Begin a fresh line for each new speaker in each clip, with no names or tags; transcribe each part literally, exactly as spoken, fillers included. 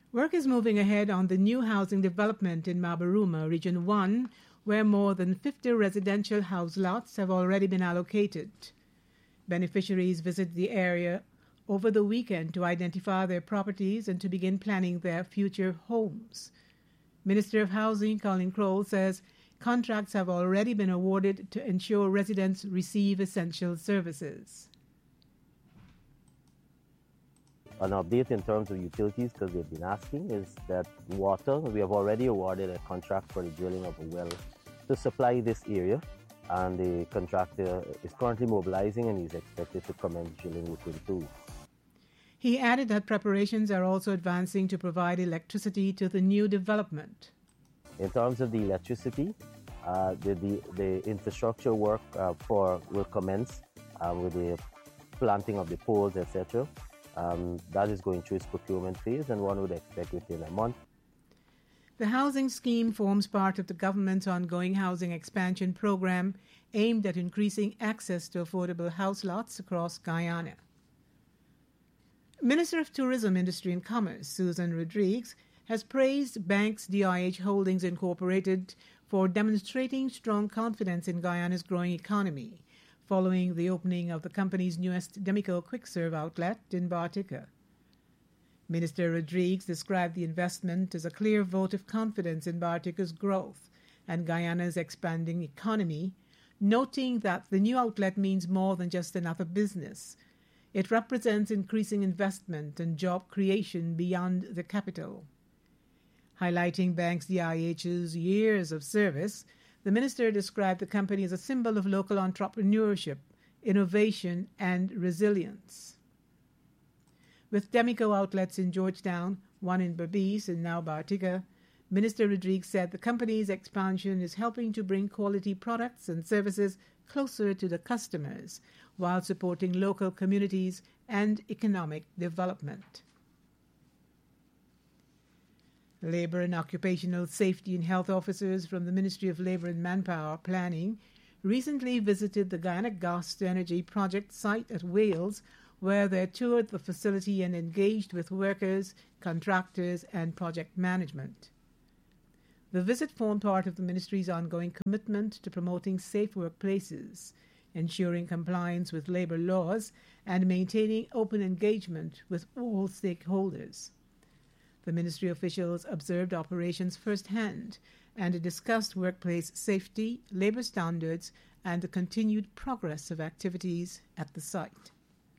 Work is moving ahead on the new housing development in Mabaruma, Region one, where more than fifty residential house lots have already been allocated. Beneficiaries visit the area over the weekend to identify their properties and to begin planning their future homes. Minister of Housing Colin Crowell says contracts have already been awarded to ensure residents receive essential services.
An update in terms of utilities, because they've been asking, is that water, we have already awarded a contract for the drilling of a well to supply this area, and the contractor is currently mobilizing and is expected to commence drilling within two weeks.
He added that preparations are also advancing to provide electricity to the new development.
In terms of the electricity, uh, the, the, the infrastructure work uh, for will commence uh, with the planting of the poles, et cetera. Um, that is going through its procurement phase, and one would expect within a month.
The housing scheme forms part of the government's ongoing housing expansion program aimed at increasing access to affordable house lots across Guyana. Minister of Tourism, Industry and Commerce, Susan Rodriguez, has praised Banks D I H Holdings Incorporated for demonstrating strong confidence in Guyana's growing economy, following the opening of the company's newest Demico quick-serve outlet in Bartica. Minister Rodriguez described the investment as a clear vote of confidence in Bartica's growth and Guyana's expanding economy, noting that the new outlet means more than just another business. It represents increasing investment and job creation beyond the capital. Highlighting Banks D I H's years of service, the minister described the company as a symbol of local entrepreneurship, innovation, and resilience. With Demico outlets in Georgetown, one in Berbice, and now Bartica, Minister Rodriguez said the company's expansion is helping to bring quality products and services closer to the customers while supporting local communities and economic development. Labour and Occupational Safety and Health officers from the Ministry of Labour and Manpower Planning recently visited the Guyana Gas Energy Project site at Wales, where they toured the facility and engaged with workers, contractors, and project management. The visit formed part of the Ministry's ongoing commitment to promoting safe workplaces, ensuring compliance with labour laws, and maintaining open engagement with all stakeholders. The Ministry officials observed operations firsthand and discussed workplace safety, labour standards, and the continued progress of activities at the site.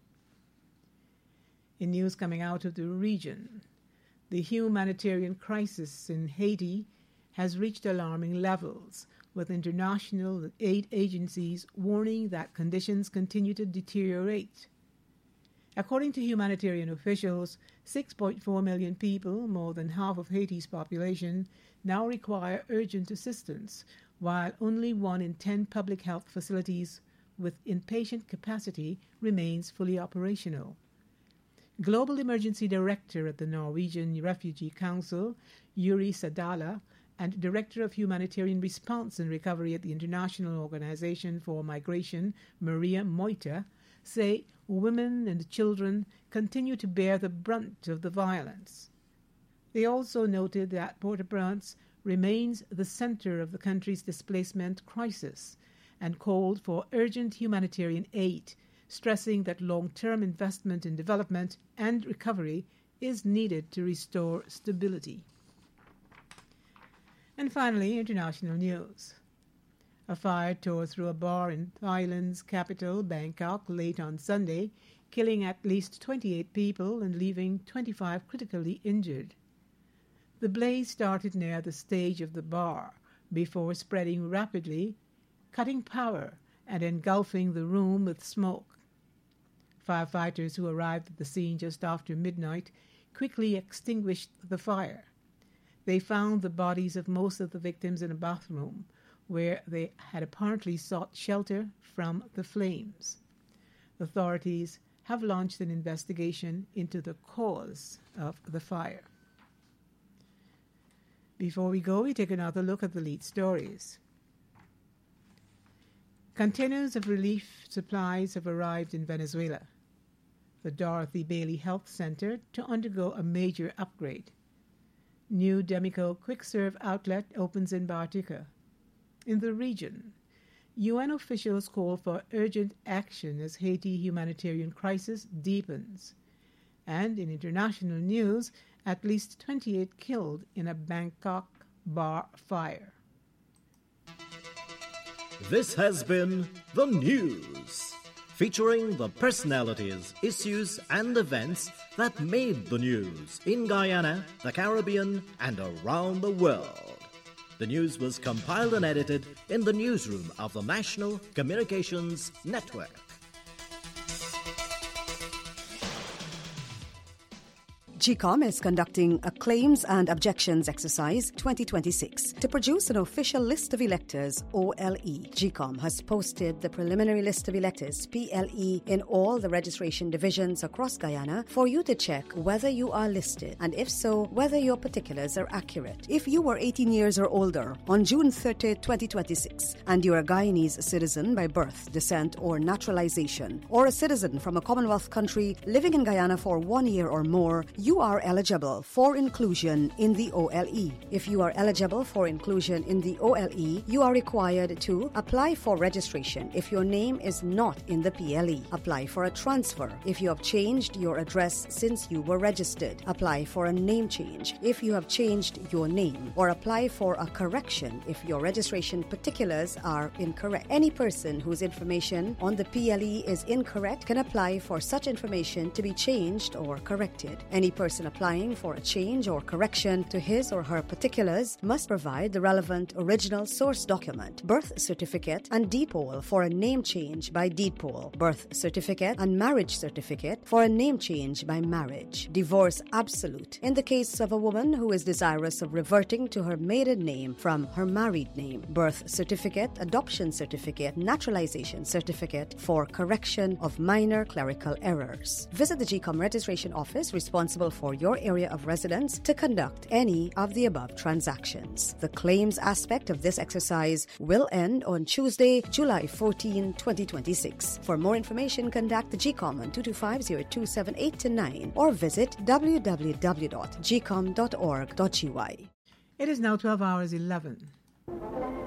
In news coming out of the region, the humanitarian crisis in Haiti has reached alarming levels, with international aid agencies warning that conditions continue to deteriorate. According to humanitarian officials, six point four million people, more than half of Haiti's population, now require urgent assistance, while only one in ten public health facilities with inpatient capacity remains fully operational. Global Emergency Director at the Norwegian Refugee Council, Yuri Sadala, and Director of Humanitarian Response and Recovery at the International Organization for Migration, Maria Moita, say women and children continue to bear the brunt of the violence. They also noted that Port-au-Prince remains the center of the country's displacement crisis and called for urgent humanitarian aid, stressing that long-term investment in development and recovery is needed to restore stability. And finally, international news. A fire tore through a bar in Thailand's capital, Bangkok, late on Sunday, killing at least twenty-eight people and leaving twenty-five critically injured. The blaze started near the stage of the bar before spreading rapidly, cutting power and engulfing the room with smoke. Firefighters who arrived at the scene just after midnight quickly extinguished the fire. They found the bodies of most of the victims in a bathroom, where they had apparently sought shelter from the flames. Authorities have launched an investigation into the cause of the fire. Before we go, we take another look at the lead stories. Containers of relief supplies have arrived in Venezuela. The Dorothy Bailey Health Center to undergo a major upgrade. New Demico quick-serve outlet opens in Bartica. In the region, U N officials call for urgent action as Haiti humanitarian crisis deepens. And in international news, at least twenty-eight killed in a Bangkok bar fire.
This has been The News, featuring the personalities, issues, and events that made the news in Guyana, the Caribbean, and around the world. The news was compiled and edited in the newsroom of the National Communications Network.
G COM is conducting a Claims and Objections Exercise twenty twenty-six to produce an official list of electors, O L E. G COM has posted the preliminary list of electors, P L E, in all the registration divisions across Guyana for you to check whether you are listed, and if so, whether your particulars are accurate. If you were eighteen years or older on June thirtieth, twenty twenty-six, and you are a Guyanese citizen by birth, descent, or naturalization, or a citizen from a Commonwealth country living in Guyana for one year or more, you You are eligible for inclusion in the O L E. If you are eligible for inclusion in the O L E, you are required to apply for registration if your name is not in the P L E. Apply for a transfer if you have changed your address since you were registered. Apply for a name change if you have changed your name, or apply for a correction if your registration particulars are incorrect. Any person whose information on the P L E is incorrect can apply for such information to be changed or corrected. Any person applying for a change or correction to his or her particulars must provide the relevant original source document, birth certificate, and deed poll for a name change by deed poll, birth certificate and marriage certificate for a name change by marriage. Divorce absolute in the case of a woman who is desirous of reverting to her maiden name from her married name. Birth certificate, adoption certificate, naturalization certificate for correction of minor clerical errors. Visit the G COM registration office responsible for your area of residence to conduct any of the above transactions. The claims aspect of this exercise will end on Tuesday, July fourteenth, twenty twenty-six. For more information, contact the G COM on two two five, zero two seven eight nine or visit w w w dot g com dot org dot g y.
It is now twelve hours eleven.